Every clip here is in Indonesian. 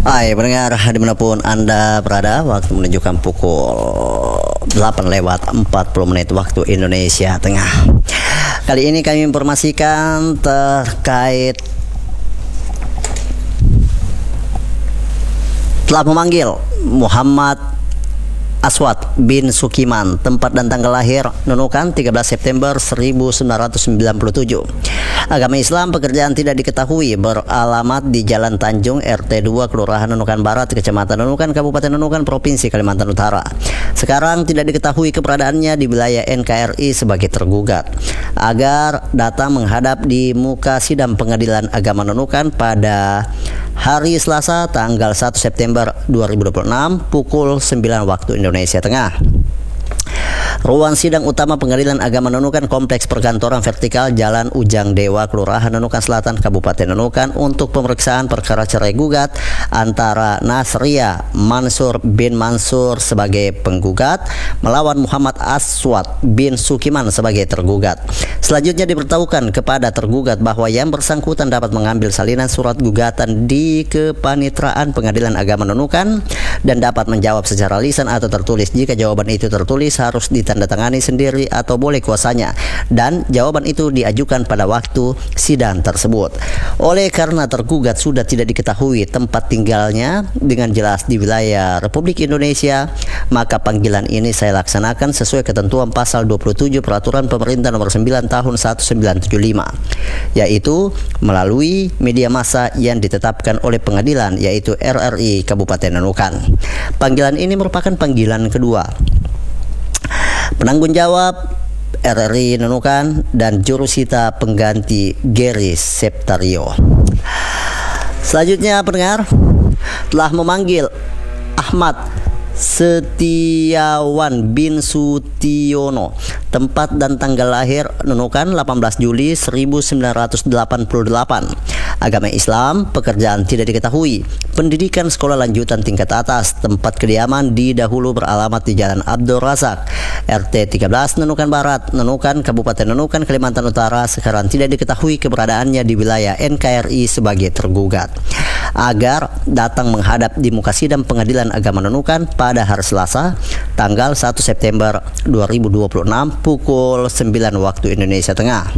Hai pendengar, dimanapun Anda berada, waktu menunjukkan pukul 8:40 waktu Indonesia Tengah. Kali ini kami informasikan terkait telah memanggil Muhammad Aswad bin Sukiman, tempat dan tanggal lahir Nunukan 13 September 1997. Agama Islam, pekerjaan tidak diketahui, beralamat di Jalan Tanjung RT 2 Kelurahan Nunukan Barat, Kecamatan Nunukan, Kabupaten Nunukan, Provinsi Kalimantan Utara. Sekarang tidak diketahui keberadaannya di wilayah NKRI sebagai tergugat, agar datang menghadap di muka sidang Pengadilan Agama Nunukan pada hari Selasa tanggal 1 September 2026 pukul 9 waktu Indonesia Tengah. Ruang sidang utama Pengadilan Agama Nunukan Kompleks Perkantoran Vertikal Jalan Ujang Dewa, Kelurahan Nunukan Selatan, Kabupaten Nunukan, untuk pemeriksaan perkara cerai gugat antara Nasria Mansur bin Mansur sebagai penggugat melawan Muhammad Aswad bin Sukiman sebagai tergugat. Selanjutnya diberitahukan kepada tergugat bahwa yang bersangkutan dapat mengambil salinan surat gugatan di kepanitraan Pengadilan Agama Nunukan dan dapat menjawab secara lisan atau tertulis. Jika jawaban itu tertulis, harus ditandatangani sendiri atau boleh kuasanya, dan jawaban itu diajukan pada waktu sidang tersebut. Oleh karena tergugat sudah tidak diketahui tempat tinggalnya dengan jelas di wilayah Republik Indonesia, maka panggilan ini saya laksanakan sesuai ketentuan pasal 27 Peraturan Pemerintah Nomor 9 Tahun 1975, yaitu melalui media massa yang ditetapkan oleh pengadilan, yaitu RRI Kabupaten Nunukan. Panggilan ini merupakan panggilan kedua. Penanggung jawab RRI Nunukan dan jurusita pengganti Gary Septario. Selanjutnya pendengar, telah memanggil Ahmad Setiawan bin Sutiono, tempat dan tanggal lahir Nunukan 18 Juli 1988. Agama Islam, pekerjaan tidak diketahui, pendidikan sekolah lanjutan tingkat atas, tempat kediaman didahulu beralamat di Jalan Abdul Razak RT 13 Nunukan Barat, Nunukan, Kabupaten Nunukan, Kalimantan Utara. Sekarang tidak diketahui keberadaannya di wilayah NKRI sebagai tergugat, agar datang menghadap di muka sidang Pengadilan Agama Nunukan pada hari Selasa tanggal 1 September 2026 pukul 9 waktu Indonesia Tengah.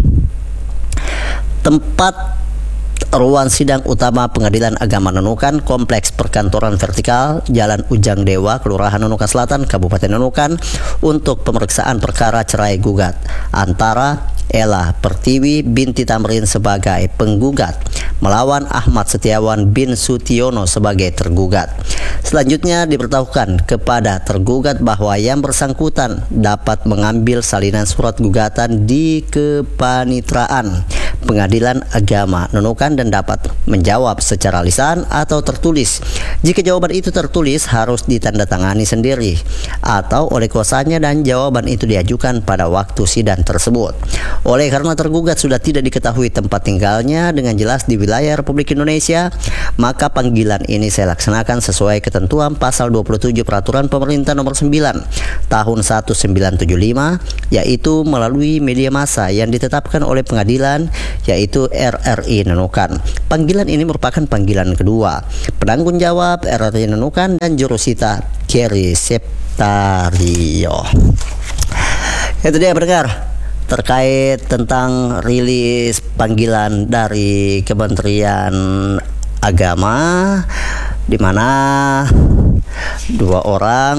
Tempat ruang sidang utama Pengadilan Agama Nunukan Kompleks Perkantoran Vertikal Jalan Ujang Dewa, Kelurahan Nunukan Selatan, Kabupaten Nunukan, untuk pemeriksaan perkara cerai gugat antara Ella Pertiwi binti Tamrin sebagai penggugat melawan Ahmad Setiawan bin Sutiono sebagai tergugat. Selanjutnya diberitahukan kepada tergugat bahwa yang bersangkutan dapat mengambil salinan surat gugatan di kepanitraan Pengadilan Agama Nunukan dan dapat menjawab secara lisan atau tertulis. Jika jawaban itu tertulis, harus ditandatangani sendiri atau oleh kuasanya, dan jawaban itu diajukan pada waktu sidang tersebut. Oleh karena tergugat sudah tidak diketahui tempat tinggalnya dengan jelas di wilayah Republik Indonesia, maka panggilan ini saya laksanakan sesuai ketentuan pasal 27 Peraturan Pemerintah Nomor 9 Tahun 1975, yaitu melalui media massa yang ditetapkan oleh pengadilan, yaitu RRI Nunukan. Panggilan ini merupakan panggilan kedua. Penanggung jawab RRI Nunukan dan jurusita Gary Septario. Itu dia pendengar, terkait tentang rilis panggilan dari Kementerian Agama, di mana dua orang,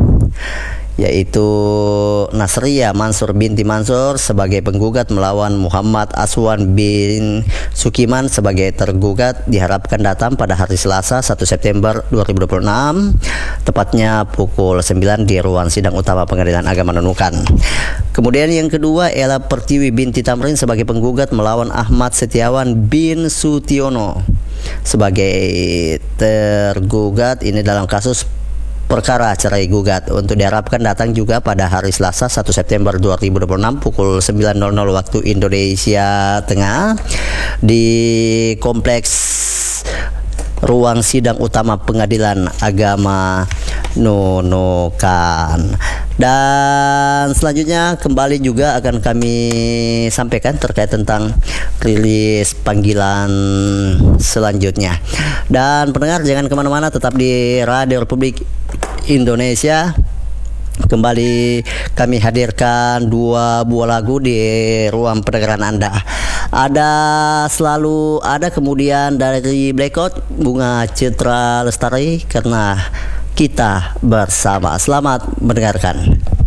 yaitu Nasria Mansur binti Mansur sebagai penggugat melawan Muhammad Aswad bin Sukiman sebagai tergugat, diharapkan datang pada hari Selasa 1 September 2026 tepatnya pukul 9 di ruang sidang utama Pengadilan Agama Nunukan. Kemudian yang kedua, Ella Pertiwi binti Tamrin sebagai penggugat melawan Ahmad Setiawan bin Sutiono sebagai tergugat, ini dalam kasus perkara cerai gugat, untuk diharapkan datang juga pada hari Selasa 1 September 2026 pukul 9.00 waktu Indonesia Tengah di kompleks ruang sidang utama Pengadilan Agama Nunukan. Dan selanjutnya kembali juga akan kami sampaikan terkait tentang rilis panggilan selanjutnya. Dan pendengar jangan kemana-mana, tetap di Radio Republik Indonesia. Kembali kami hadirkan 2 buah lagu di ruang pendengaran Anda. Selalu ada kemudian dari Blackout, Bunga Citra Lestari, Karena Kita Bersama. Selamat mendengarkan.